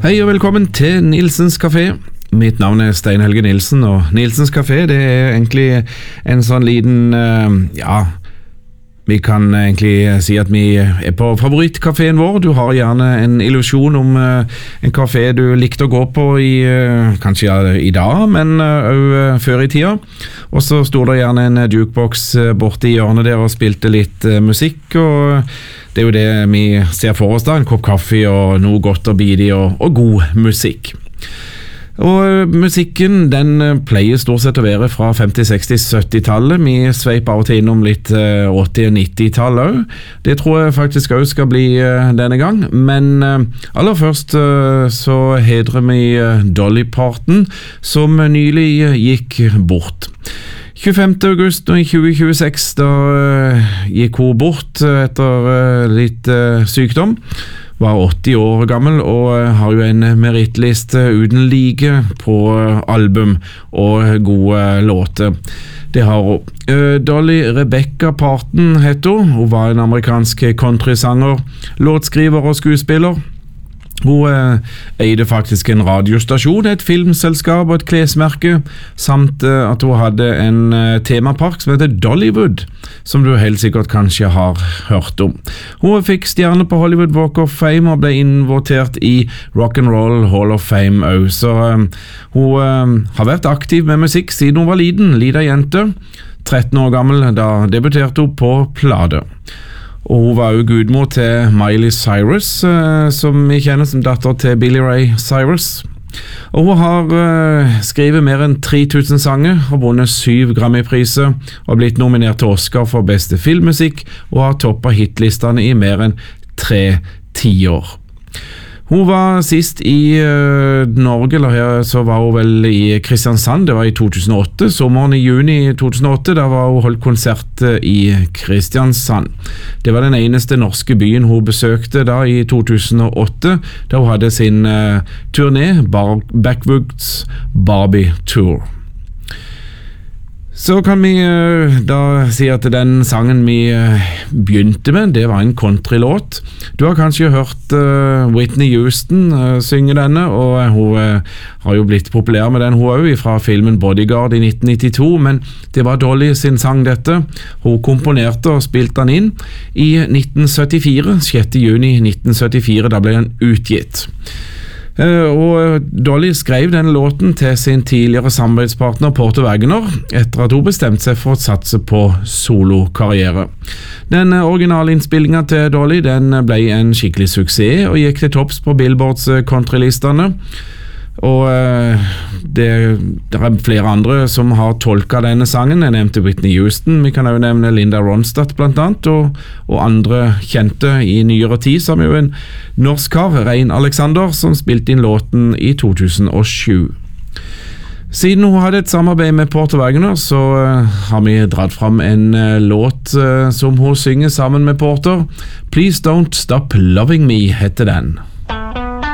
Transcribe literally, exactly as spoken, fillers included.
Hei og velkommen til Nilsens Café. Mitt navn er Stein Helge Nilsen, og Nilsens Café det er egentlig en sånn liten, ja, vi kan egentlig si at vi er på favorittkaféen vår. Du har gjerne en illusjon om en kafé du likte å gå på i, kanskje ja, i dag, men også før i tida. Og så stod det gjerne en jukebox borte i hjørnet der og spilte litt musikk, og det er jo det vi ser for oss da, en kopp kaffe og noe godt og bidig og, og god musikk. Og musikken den pleier stort sett å være fra femti-, seksti-, sytti-tallet. Vi sveip av og til innom litt åtti- og nitti-tallet også. Det tror jeg faktisk også skal bli denne gang. Men aller først så hedrer vi Dolly Parton, som nylig gikk bort. tjuefemte august i tjue tjueseks da gikk hun bort etter litt sykdom. Var åtti år gammel og har jo en merittliste uten like på album og gode låter. Det har hun. Dolly Rebecca Parton heter hun. Hun var en amerikansk countrysanger, låtskriver og skuespiller. Hun eh, eide faktisk en radiostasjon, et filmselskap og et klesmerke, samt eh, at hun hadde en eh, temapark som heter Dollywood, som du helt sikkert kanskje har hørt om. Hun fikk stjerne på Hollywood Walk of Fame og ble invitert i Rock'n'Roll Hall of Fame også, så eh, hun eh, har vært aktiv med musikk siden hun var liten, liten jente, tretten år gammel, da debuterte hun på plate. Og hun var jo gudmor til Miley Cyrus, eh, som vi kjenner som datter til Billy Ray Cyrus. Og hun har eh, skrevet mer enn tre tusen sanger, har vunnet syv Grammy-priser, og blitt nominert til Oscar for beste filmmusikk, og har toppet hitlistene i mer enn tre tiår. Hun var sist i uh, Norge, eller her så var hun vel i Kristiansand, det var i to tusen og åtte, sommeren i juni to tusen og åtte, da var hun holdt konsert i Kristiansand. Det var den eneste norske byen hun besøkte da i to tusen og åtte, da hun hadde sin uh, turné, Bar- Backwoods Barbie Tour. Så kan vi uh, da si at den sangen vi uh, begynte med, det var en countrylåt. Du har kanskje hørt uh, Whitney Houston uh, synge denne, og uh, hun uh, har jo blitt populær med den hun også, fra filmen Bodyguard i nitten nittito, men det var Dolly sin sang dette. Hun komponerte og spilte den inn i nitten syttifire, sjette juni nitten syttifire, da ble den utgitt. Uh, og Dolly skrev denne låten til sin tidligere samarbeidspartner Porter Wagoner etter at hun bestemte seg for å satse på solokarriere. Den originale innspillingen til Dolly den ble en skikkelig suksess og gikk til topps på Billboards countrylistene. Og uh, det, det er flere andre som har tolket denne sangen. Jeg nevnte Whitney Houston, vi kan også nevne Linda Ronstadt blant annet, og, og andre kjente i nyere tid, som jo en norsk kar, Rein Alexander, som spilte inn låten i to tusen og sju. Siden hun hadde et samarbeid med Porter Wagoner, så uh, har vi dratt fram en uh, låt uh, som hun synger sammen med Porter. Please Don't Stop Loving Me heter den.